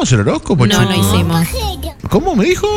¿Hicimos el horóscopo, No, chicos? no hicimos. ¿Cómo me dijo?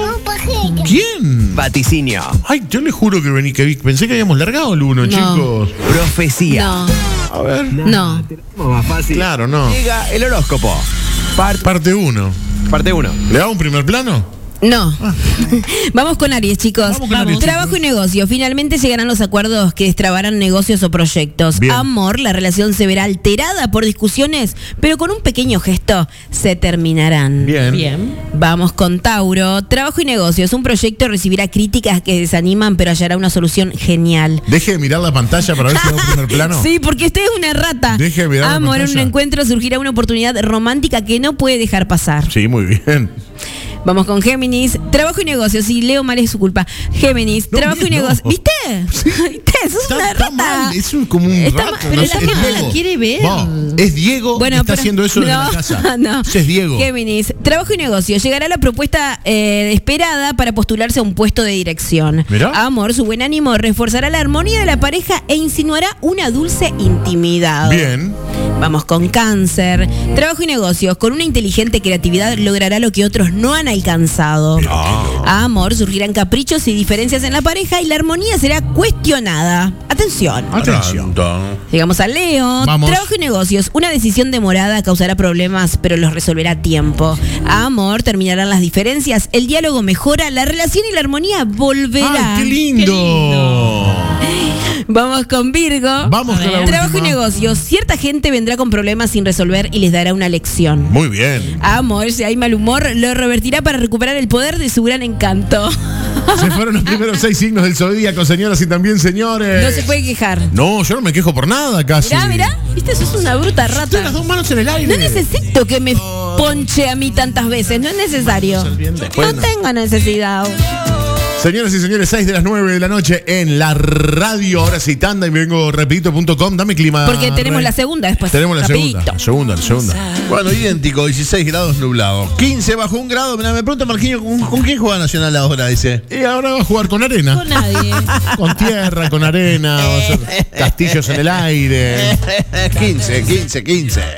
¿Quién? Vaticinio. Ay, yo le juro que pensé que habíamos largado el 1, No. chicos. Profecía. No, A ver. no. Más fácil. Claro, no. Llega el horóscopo. Parte 1. Parte 1. ¿Le hago un primer plano? No. Vamos con Aries, chicos. Vamos con Aries, Trabajo chicos. y negocio. Finalmente llegarán los acuerdos que destrabarán negocios o proyectos. Bien. Amor, la relación se verá alterada por discusiones, pero con un pequeño gesto se terminarán. Bien. Vamos con Tauro. Trabajo y negocios. Un proyecto recibirá críticas que desaniman, pero hallará una solución genial. Deje de mirar la pantalla para ver si hago un primer plano. Sí, porque usted es una rata. Deje de mirar la Amor, en un pantalla. encuentro surgirá una oportunidad romántica que no puede dejar pasar. Sí, muy bien. Vamos con Géminis. Trabajo y negocios. Si leo mal es su culpa. Géminis. No, trabajo y no. negocios. ¿Viste? ¿Viste? Sos una Está rata. mal, es como un Está rato. mal, no pero sé, la es gente Diego. la quiere ver. No, es Diego que está haciendo eso desde la casa. No. Ese es Diego. Géminis. Trabajo y negocios. Llegará la propuesta esperada para postularse a un puesto de dirección. Mirá. Amor, su buen ánimo reforzará la armonía de la pareja e insinuará una dulce intimidad. Bien. Vamos con Cáncer. Trabajo y negocios. Con una inteligente creatividad logrará lo que otros no han alcanzado. Amor, surgirán caprichos y diferencias en la pareja y la armonía será cuestionada. Atención. Atención. Llegamos a Leo. Vamos. Trabajo y negocios. Una decisión demorada causará problemas, pero los resolverá a tiempo. Amor, terminarán las diferencias, el diálogo mejora, la relación y la armonía volverán. ¡Ay, qué lindo! Vamos con Virgo. Vamos con la Trabajo y última. negocios. Cierta gente vendrá con problemas sin resolver y les dará una lección. Muy bien. Amor, si hay mal humor, lo revertirá para recuperar el poder de su gran encanto. Se fueron los primeros 6 signos del zodíaco, señoras y también señores. No se puede quejar. No, yo no me quejo por nada casi. Mirá, viste, sos una bruta Estoy las rata. dos manos en el aire. No necesito que me ponche a mí tantas veces, no es necesario. No tengo necesidad. Señoras y señores, 6 de las 9 de la noche en la radio. Ahora sí, tanda y me vengo repito.com. Dame clima. Porque tenemos Rey. la segunda después. Tenemos la Rapidito. segunda. Bueno, idéntico, 16 grados nublado. 15 bajo 1 grado. Mirá, me pregunta Marquinhos, ¿con quién juega Nacional ahora? Dice. Y ahora va a jugar con arena. Con nadie. Con tierra, con arena, va a hacer castillos en el aire. 15.